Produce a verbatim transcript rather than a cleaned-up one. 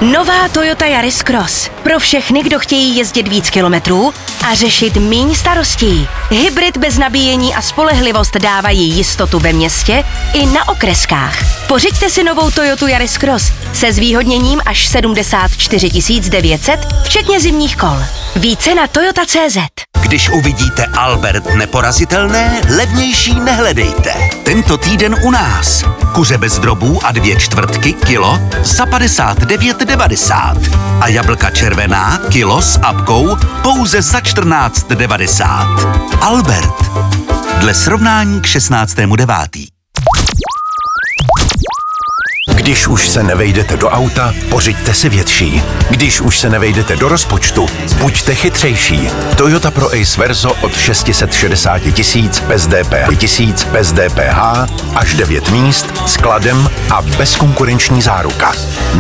Nová Toyota Yaris Cross. Pro všechny, kdo chtějí jezdit víc kilometrů a řešit míň starostí. Hybrid bez nabíjení a spolehlivost dávají jistotu ve městě i na okreskách. Pořiďte si novou Toyotu Yaris Cross se zvýhodněním až sedmdesát čtyři tisíc devět set, včetně zimních kol. Více na toyota tečka cé zet. Když uvidíte Albert neporazitelné, levnější nehledejte. Tento týden u nás. Kuře bez drobů a dvě čtvrtky kilo za padesát devět devadesát. A jablka červená kilo s apkou pouze za čtrnáct devadesát. Albert. Dle srovnání k šestnáctému devátého Když už se nevejdete do auta, pořiďte si větší. Když už se nevejdete do rozpočtu, buďte chytřejší. Toyota Pro Ace Verso od šest set šedesát tisíc bez D P H, tisíc bez D P H, až devět míst, skladem a bezkonkurenční záruka.